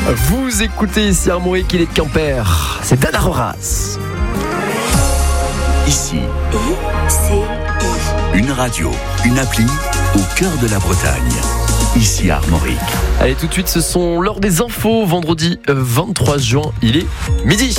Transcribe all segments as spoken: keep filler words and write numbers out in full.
Vous écoutez ici Armorique, il est de Quimper. C'est Dan Roras. Ici, I C I. une radio, une appli au cœur de la Bretagne. Ici Armorique. Allez, tout de suite, ce sont l'heure des infos. Vendredi vingt-trois juin, il est midi.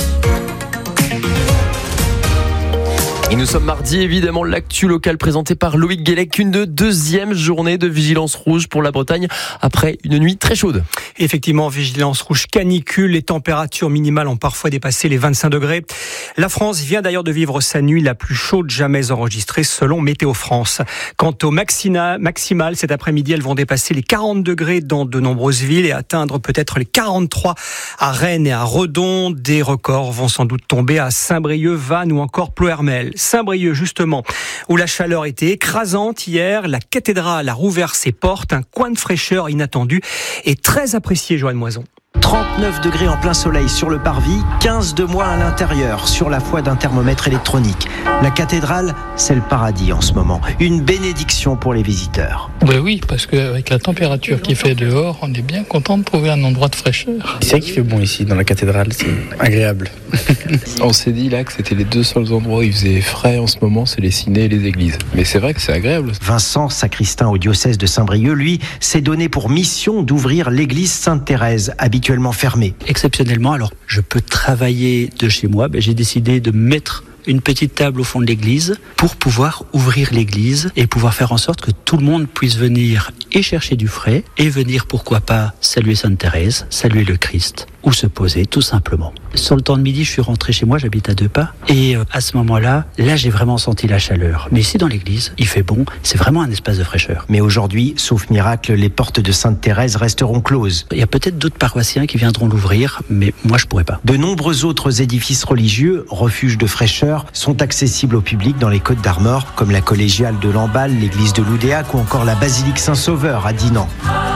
Et nous sommes mardi, évidemment, l'actu locale présentée par Loïc Guélec. Une deuxième journée de vigilance rouge pour la Bretagne après une nuit très chaude. Effectivement, vigilance rouge canicule. Les températures minimales ont parfois dépassé les vingt-cinq degrés. La France vient d'ailleurs de vivre sa nuit la plus chaude jamais enregistrée selon Météo France. Quant aux maxima, maximales, cet après-midi, elles vont dépasser les quarante degrés dans de nombreuses villes et atteindre peut-être les quarante-trois à Rennes et à Redon. Des records vont sans doute tomber à Saint-Brieuc, Vannes ou encore Ploërmel. Saint-Brieuc, justement, où la chaleur était écrasante hier. La cathédrale a rouvert ses portes. Un coin de fraîcheur inattendu et très apprécié, Joanne Moison. trente-neuf degrés en plein soleil sur le parvis, quinze de moins à l'intérieur, sur la foi d'un thermomètre électronique. La cathédrale, c'est le paradis en ce moment. Une bénédiction pour les visiteurs. Ben oui, parce qu'avec la température qu'il fait dehors, on est bien content de trouver un endroit de fraîcheur. C'est vrai qu'il fait bon ici, dans la cathédrale, c'est agréable. On s'est dit là que c'était les deux seuls endroits où il faisait frais en ce moment, c'est les cinés et les églises. Mais c'est vrai que c'est agréable. Vincent, sacristain au diocèse de Saint-Brieuc, lui, s'est donné pour mission d'ouvrir l'église Sainte-Thérèse, habituellement fermée. Exceptionnellement, alors je peux travailler de chez moi, ben, j'ai décidé de mettre une petite table au fond de l'église pour pouvoir ouvrir l'église et pouvoir faire en sorte que tout le monde puisse venir et chercher du frais et venir, pourquoi pas, saluer Sainte Thérèse, saluer le Christ ou se poser tout simplement. Sur le temps de midi, je suis rentré chez moi, j'habite à deux pas et euh, à ce moment-là, là j'ai vraiment senti la chaleur. Mais ici dans l'église, il fait bon, c'est vraiment un espace de fraîcheur. Mais aujourd'hui, sauf miracle, les portes de Sainte Thérèse resteront closes. Il y a peut-être d'autres paroissiens qui viendront l'ouvrir, mais moi je pourrais pas. De nombreux autres édifices religieux, refuges de fraîcheur, sont accessibles au public dans les Côtes d'Armor, comme la collégiale de Lamballe, l'église de Loudéac ou encore la basilique Saint-Sauveur à Dinan.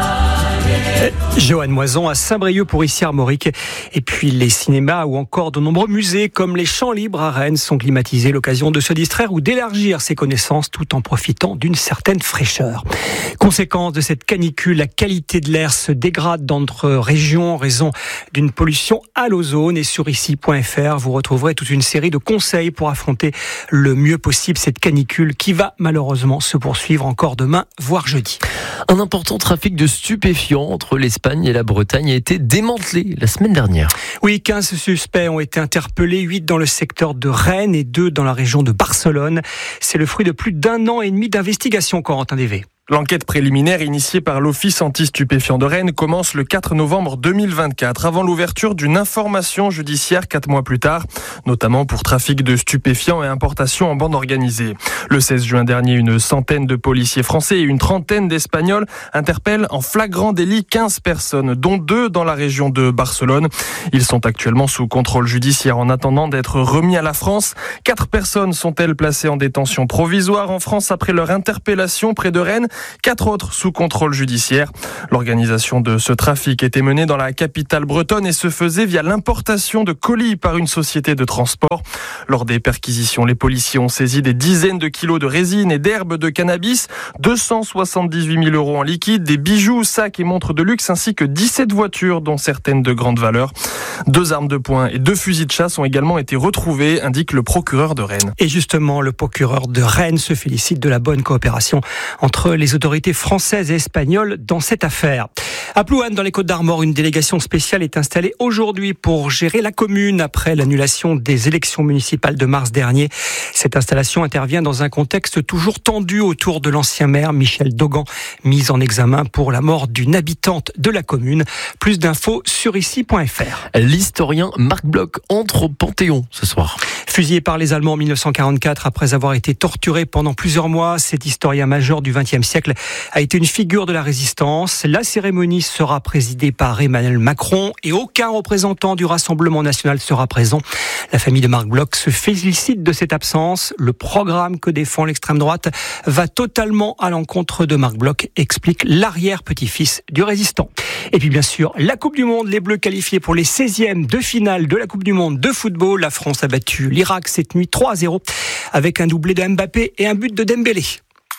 Joanne Moison à Saint-Brieuc pour ici Armorique. Et puis les cinémas ou encore de nombreux musées comme les Champs Libres à Rennes sont climatisés, l'occasion de se distraire ou d'élargir ses connaissances tout en profitant d'une certaine fraîcheur. Conséquence de cette canicule, la qualité de l'air se dégrade dans notre région en raison d'une pollution à l'ozone. Et sur ici point f r, vous retrouverez toute une série de conseils pour affronter le mieux possible cette canicule qui va malheureusement se poursuivre encore demain, voire jeudi. Un important trafic de stupéfiants entre l'Espagne et la Bretagne a été démantelé la semaine dernière. Oui, quinze suspects ont été interpellés, huit dans le secteur de Rennes et deux dans la région de Barcelone. C'est le fruit de plus d'un an et demi d'investigation, Corentin Dévé. L'enquête préliminaire initiée par l'Office anti-stupéfiants de Rennes commence le quatre novembre deux mille vingt-quatre, avant l'ouverture d'une information judiciaire quatre mois plus tard, notamment pour trafic de stupéfiants et importation en bande organisée. Le seize juin dernier, une centaine de policiers français et une trentaine d'Espagnols interpellent en flagrant délit quinze personnes, dont deux dans la région de Barcelone. Ils sont actuellement sous contrôle judiciaire en attendant d'être remis à la France. Quatre personnes sont-elles placées en détention provisoire en France après leur interpellation près de Rennes. Quatre autres sous contrôle judiciaire. L'organisation de ce trafic était menée dans la capitale bretonne et se faisait via l'importation de colis par une société de transport. Lors des perquisitions, les policiers ont saisi des dizaines de kilos de résine et d'herbes de cannabis, deux cent soixante-dix-huit mille euros en liquide, des bijoux, sacs et montres de luxe ainsi que dix-sept voitures dont certaines de grande valeur. Deux armes de poing et deux fusils de chasse ont également été retrouvés, indique le procureur de Rennes. Et justement, le procureur de Rennes se félicite de la bonne coopération entre les autorités françaises et espagnoles dans cette affaire. À Plouanne, dans les Côtes d'Armor, une délégation spéciale est installée aujourd'hui pour gérer la commune après l'annulation des élections municipales de mars dernier. Cette installation intervient dans un contexte toujours tendu autour de l'ancien maire Michel Dogan, mis en examen pour la mort d'une habitante de la commune. Plus d'infos sur ici point f r. L'historien Marc Bloch entre au Panthéon ce soir. Fusillé par les Allemands en mille neuf cent quarante-quatre après avoir été torturé pendant plusieurs mois, cet historien majeur du vingtième siècle a été une figure de la résistance. La cérémonie sera présidée par Emmanuel Macron et aucun représentant du Rassemblement national sera présent. La famille de Marc Bloch se félicite de cette absence. Le programme que défend l'extrême droite va totalement à l'encontre de Marc Bloch, explique l'arrière-petit-fils du résistant. Et puis bien sûr, la Coupe du Monde, les Bleus qualifiés pour les seizièmes de finale de la Coupe du Monde de football. La France a battu l'Irak cette nuit trois à zéro avec un doublé de Mbappé et un but de Dembélé.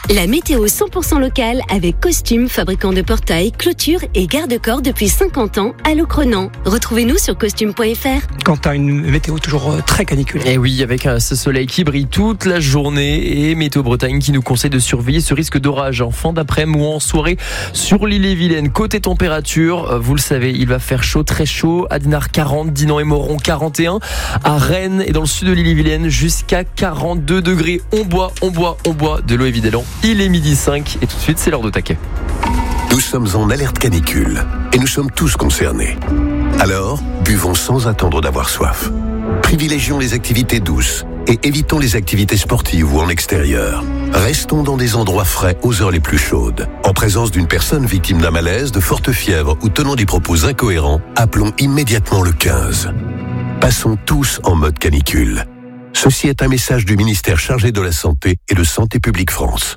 La météo cent pour cent locale avec Costume, fabricant de portails, clôtures et garde-corps depuis cinquante ans à Locronan. Retrouvez-nous sur costume point f r. Quand tu as une météo toujours très caniculaire. Et oui, avec ce soleil qui brille toute la journée et Météo Bretagne qui nous conseille de surveiller ce risque d'orage en fin d'après-midi ou en soirée sur l'île-et-Vilaine. Côté température, vous le savez, il va faire chaud, très chaud. À Dinard quarante, Dinan et Moron quarante et un. À Rennes et dans le sud de l'île-et-Vilaine jusqu'à quarante-deux degrés. On boit, on boit, on boit de l'eau évidemment. Il est midi cinq et tout de suite c'est l'heure de taquet. Nous sommes en alerte canicule et nous sommes tous concernés. Alors, buvons sans attendre d'avoir soif. Privilégions les activités douces et évitons les activités sportives ou en extérieur. Restons dans des endroits frais aux heures les plus chaudes. En présence d'une personne victime d'un malaise, de forte fièvre ou tenant des propos incohérents, appelons immédiatement le quinze. Passons tous en mode canicule. Ceci est un message du ministère chargé de la Santé et de Santé publique France.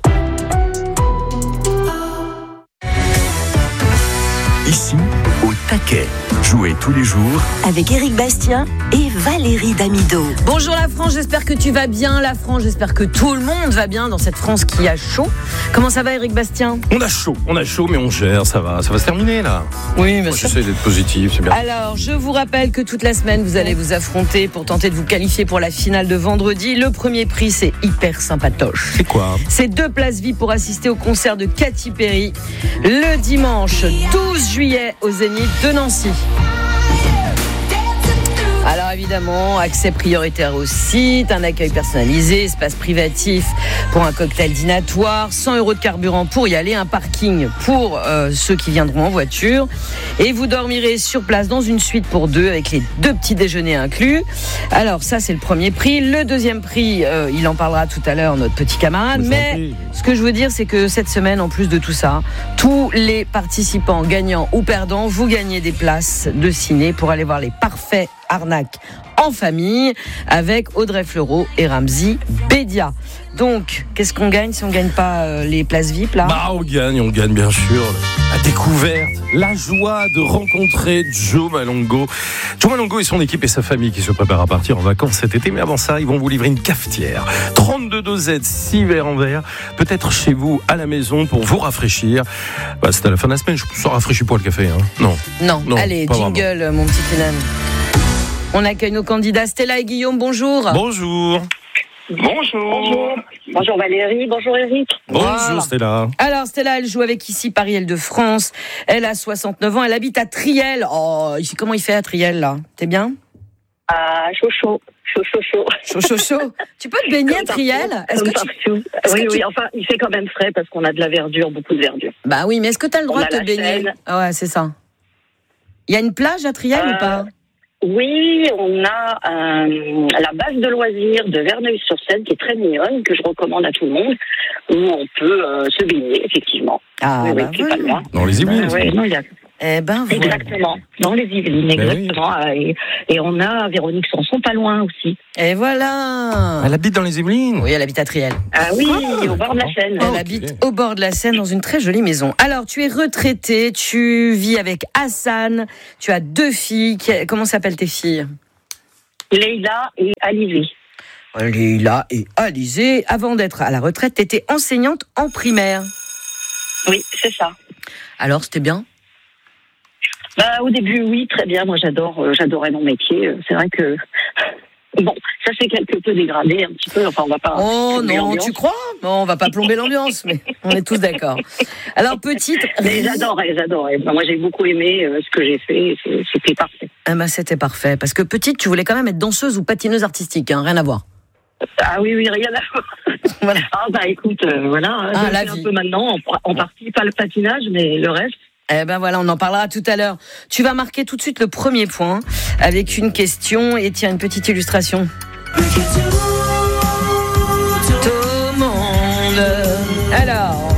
Ici, au taquet. Jouez tous les jours avec Éric Bastien et Valérie Damido. Bonjour la France, j'espère que tu vas bien. La France, j'espère que tout le monde va bien dans cette France qui a chaud. Comment ça va Éric Bastien ? On a chaud, on a chaud mais on gère, ça va, ça va se terminer là. Oui, bien Moi, sûr. J'essaie d'être positif, c'est bien. Alors, je vous rappelle que toute la semaine, vous allez vous affronter pour tenter de vous qualifier pour la finale de vendredi. Le premier prix, c'est hyper sympatoche. C'est quoi ? C'est deux places vie pour assister au concert de Katy Perry le dimanche douze juillet au Zénith de Nancy. Alors évidemment, accès prioritaire au site, un accueil personnalisé, espace privatif pour un cocktail dînatoire, cent euros de carburant pour y aller, un parking pour euh, ceux qui viendront en voiture. Et vous dormirez sur place dans une suite pour deux avec les deux petits déjeuners inclus. Alors ça, c'est le premier prix. Le deuxième prix, euh, il en parlera tout à l'heure, notre petit camarade. Mais ce que je veux dire, c'est que cette semaine, en plus de tout ça, tous les participants gagnants ou perdants, vous gagnez des places de ciné pour aller voir les parfaits arnaque en famille avec Audrey Fleurot et Ramzy Bédia. Donc, qu'est-ce qu'on gagne si on gagne pas euh, les places V I P là ? Bah on gagne, on gagne bien sûr la découverte, la joie de rencontrer Joe Malongo. Joe Malongo et son équipe et sa famille qui se préparent à partir en vacances cet été. Mais avant ça, ils vont vous livrer une cafetière. trente-deux dosettes, six verres en verre. Peut-être chez vous, à la maison, pour vous rafraîchir. Bah, c'est à la fin de la semaine, je ne rafraîchis pas le café. Hein. Non. Non. non, allez, jingle, vraiment. Mon petit Kenan. On accueille nos candidats Stella et Guillaume, bonjour. Bonjour. Bonjour. Bonjour. Bonjour Valérie, bonjour Eric. Bonjour voilà. Stella. Alors Stella, elle joue avec ici Paris de France. Elle a soixante-neuf ans, elle habite à Triel. Oh, comment il fait à Triel là ? T'es bien ? Ah, chaud chaud. Chaud, chaud, chaud. Chaud, chaud, chaud. Tu peux te baigner à Triel ? Est-ce que tu... est-ce Oui, que oui, tu... enfin, il fait quand même frais parce qu'on a de la verdure, beaucoup de verdure. Bah oui, mais est-ce que tu as le droit de te baigner ? Ah ouais, c'est ça. Il y a une plage à Triel euh... ou pas ? Oui, on a euh, la base de loisirs de Verneuil-sur-Seine qui est très mignonne, que je recommande à tout le monde, où on peut euh, se baigner, effectivement. Ah, oui, bah oui, c'est pas loin. Dans les Yvelines. Euh, oui, non, il y a... Eh ben, voilà. Exactement, dans les Yvelines, exactement. Oui. Et, et on a Véronique Sanson pas loin aussi. Et voilà. Elle habite dans les Yvelines ? Oui, elle habite à Triel. Ah oui, oh, au bord de la Seine. Elle oh, habite okay. au bord de la Seine dans une très jolie maison. Alors, tu es retraitée, tu vis avec Hassan, tu as deux filles. Comment s'appellent tes filles ? Leïla et Alizé. Leïla et Alizé. Avant d'être à la retraite, tu étais enseignante en primaire. Oui, c'est ça. Alors, c'était bien ? Bah, au début, oui, très bien. Moi, j'adore, euh, j'adorais mon métier. C'est vrai que bon, ça s'est quelque peu dégradé un petit peu. Enfin, on va pas. Oh non, l'ambiance. Tu crois ? Non, on va pas plomber l'ambiance, mais on est tous d'accord. Alors petite. Mais j'adorais, j'adorais. Moi, j'ai beaucoup aimé euh, ce que j'ai fait. C'était parfait. Ah bah, c'était parfait parce que petite, tu voulais quand même être danseuse ou patineuse artistique, hein, rien à voir. Ah oui, oui, rien à voir. Voilà. Ah bah écoute, euh, voilà. Ah, je la fais vie. Un peu maintenant, en, en partie pas le patinage, mais le reste. Eh ben voilà, on en parlera tout à l'heure. Tu vas marquer tout de suite le premier point avec une question et tiens, une petite illustration. Tout le monde. Alors,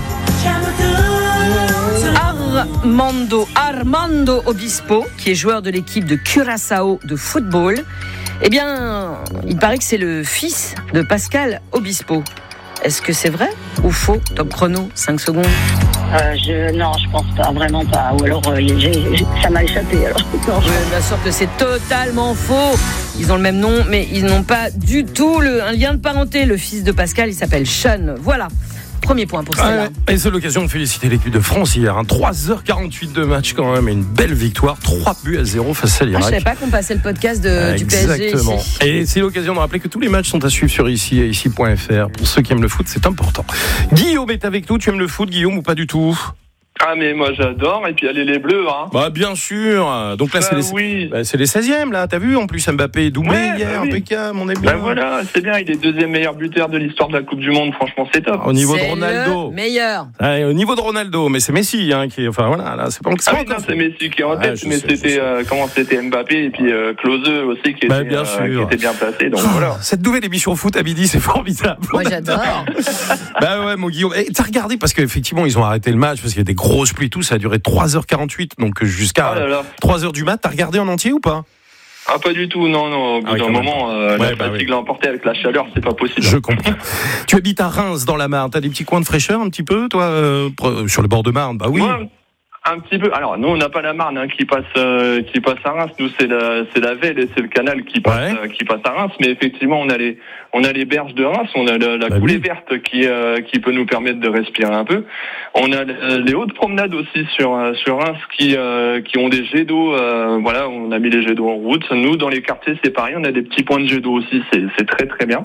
Armando, Armando Obispo, qui est joueur de l'équipe de Curaçao de football, eh bien, il paraît que c'est le fils de Pascal Obispo. Est-ce que c'est vrai ou faux ? Top chrono, cinq secondes. Euh, je, non, je pense pas, vraiment pas. Ou alors, euh, j'ai, j'ai, ça m'a échappé. Alors. Non, je... oui, bien sûr que c'est totalement faux. Ils ont le même nom, mais ils n'ont pas du tout le, un lien de parenté. Le fils de Pascal, il s'appelle Sean. Voilà. Premier point pour celle-là. Ouais, et c'est l'occasion de féliciter l'équipe de France hier. Hein. trois heures quarante-huit de match quand même, et une belle victoire. trois buts à zéro face à l'Irak. Ah, je savais pas qu'on passait le podcast de, du P S G Exactement. ici. Et c'est l'occasion de rappeler que tous les matchs sont à suivre sur ici et ici point f r. Pour ceux qui aiment le foot, c'est important. Guillaume est avec nous. Tu aimes le foot, Guillaume, ou pas du tout? Ah mais moi j'adore, et puis allez les Bleus hein. Bah bien sûr. Donc là bah, c'est les oui. bah, c'est les seizièmes là, t'as vu, en plus Mbappé doublé ouais, hier, bah, oui. impeccable, on est bien. Bah voilà, c'est bien, il est deuxième meilleur buteur de l'histoire de la Coupe du Monde, franchement c'est top. Au niveau c'est de Ronaldo. Le meilleur. Ouais, au niveau de Ronaldo, mais c'est Messi hein, qui est enfin voilà, là c'est pas Ah oui, non, c'est Messi qui est en tête, ouais, mais sais, c'était euh, comment c'était Mbappé et puis euh, Klose aussi qui, bah, était, bien euh, qui était bien placé, donc oh, voilà. Cette nouvelle émission foot à midi, c'est formidable. Moi j'adore. Bah ouais, mon Guillaume, et t'as regardé parce qu'effectivement ils ont arrêté le match parce qu'il y a des grosses pluies, tout ça a duré trois heures quarante-huit, donc jusqu'à oh trois heures du mat. T'as regardé en entier ou pas? Ah pas du tout, non, non. Au bout ah, d'un moment, euh, ouais, la bah fatigue oui. l'a emporté avec la chaleur, c'est pas possible. Je comprends. Tu habites à Reims, dans la Marne. T'as des petits coins de fraîcheur un petit peu, toi, euh, sur le bord de Marne? Bah oui. Ouais. Un petit peu. Alors nous on n'a pas la Marne hein, qui passe euh, qui passe à Reims. Nous c'est la c'est la Velle et c'est le canal qui passe ouais. euh, qui passe à Reims. Mais effectivement on a les on a les berges de Reims. On a la, la bah coulée oui. verte qui euh, qui peut nous permettre de respirer un peu. On a les hautes promenades aussi sur euh, sur Reims qui euh, qui ont des jets d'eau. Euh, voilà, on a mis les jets d'eau en route. Nous dans les quartiers c'est pareil. On a des petits points de jets d'eau aussi. C'est c'est très très bien.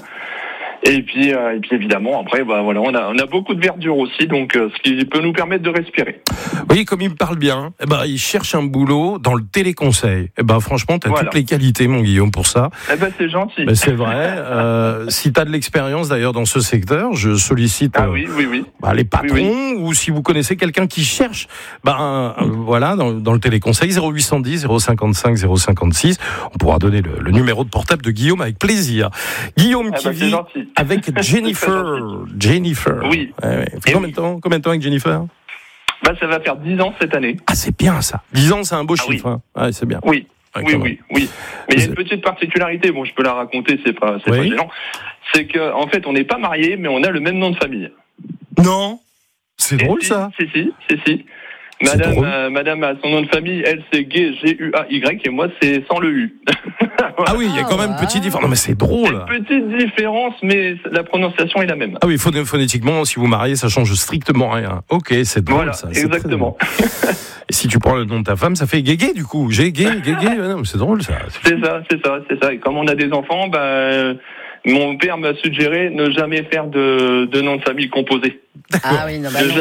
Et puis, euh, et puis évidemment, après, bah voilà, on a, on a beaucoup de verdure aussi, donc euh, ce qui peut nous permettre de respirer. Oui, comme il me parle bien, eh ben, il cherche un boulot dans le téléconseil. Eh ben, franchement, tu as voilà. toutes les qualités, mon Guillaume, pour ça. Eh ben, c'est gentil. Ben, c'est vrai. euh, si tu as de l'expérience d'ailleurs dans ce secteur, je sollicite ah, oui, oui, oui. Bah, les patrons, oui, oui. ou si vous connaissez quelqu'un qui cherche, ben euh, voilà, dans, dans le téléconseil, zéro huit cent dix, zéro cinquante-cinq, zéro cinquante-six. On pourra donner le, le numéro de portable de Guillaume avec plaisir. Guillaume eh qui ben, vit avec Jennifer. Jennifer. Oui. Ouais, ouais. Combien, oui. de temps, combien de temps avec Jennifer? Bah, ça va faire dix ans cette année. Ah, c'est bien ça. dix ans, c'est un beau ah, chiffre. Oui. Hein. Ouais, c'est bien. Oui. Ouais, oui, oui, oui. Mais il y a une petite particularité. Bon, je peux la raconter, c'est pas, c'est oui. pas gênant. C'est que, en fait, on n'est pas mariés, mais on a le même nom de famille. Non. C'est drôle, si, ça. Si, si, si, si. Madame, euh, Madame a son nom de famille, elle c'est Gay, G U A Y, et moi c'est sans le U. Voilà. Ah oui, il y a quand même une petite différence. Non mais c'est drôle. Une petite différence, mais la prononciation est la même. Ah oui, phonétiquement, si vous mariez, ça change strictement rien. Ok, c'est drôle voilà, ça. Exactement. Et si tu prends le nom de ta femme, ça fait Guégué du coup. J'ai Gay, Guégué. Non, mais c'est drôle ça. C'est ça, c'est ça, c'est ça. Et comme on a des enfants, bah, mon père m'a suggéré ne jamais faire de, de nom de famille composé. Ah oui, non, bah non.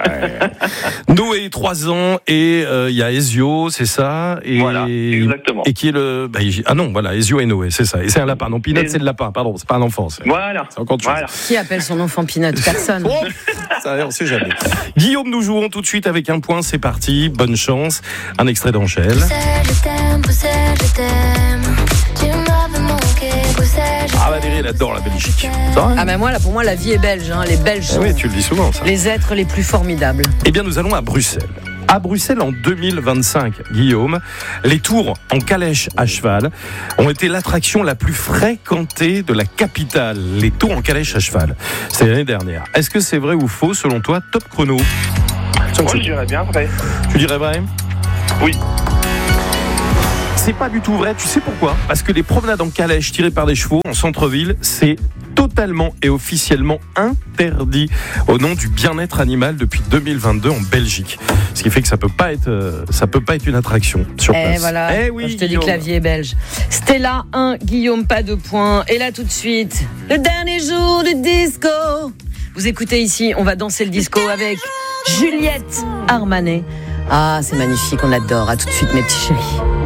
Noé, trois ans, et il euh, y a Ezio, c'est ça, et, voilà, exactement. Et qui est le, bah, ah non, voilà, Ezio et Noé, c'est ça, et c'est un lapin. Non, Pinot, c'est le lapin, pardon, c'est pas un enfant. C'est, voilà. C'est encore voilà. Qui appelle son enfant Pinot? Personne. Oh, ça, on sait jamais. Guillaume, nous jouons tout de suite avec un point, c'est parti, bonne chance. Un extrait d'Angèle. Je t'aime, je t'aime. Tu m'avais manqué, Ah, Valérie, elle adore la Belgique. Ah, ben moi, là, pour moi, la vie est belge. Hein. Les Belges sont oui, tu le dis souvent, ça. Les êtres les plus formidables. Eh bien, nous allons à Bruxelles. À Bruxelles, en deux mille vingt-cinq, Guillaume, les tours en calèche à cheval ont été l'attraction la plus fréquentée de la capitale. Les tours en calèche à cheval. C'est l'année dernière. Est-ce que c'est vrai ou faux, selon toi? Top chrono. Moi, je dirais bien vrai. Tu dirais vrai? Oui. C'est pas du tout vrai, tu sais pourquoi? Parce que les promenades en calèche tirées par des chevaux en centre-ville, c'est totalement et officiellement interdit au nom du bien-être animal depuis deux mille vingt-deux en Belgique. Ce qui fait que ça peut pas être, ça peut pas être une attraction sur place. Et voilà, eh oui, je te dis que la vie est belge. Stella un, Guillaume pas de points. Et là tout de suite, le dernier jour du disco. Vous écoutez ici, on va danser le disco avec Juliette Armanet. Ah, c'est magnifique, on adore. À tout de suite mes petits chéris.